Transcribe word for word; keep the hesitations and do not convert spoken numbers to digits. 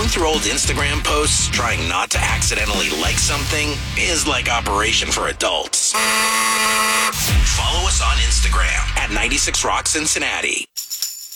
Going through old Instagram posts, trying not to accidentally like something, is like Operation for Adults. Follow us on Instagram at ninety-six Rock Cincinnati.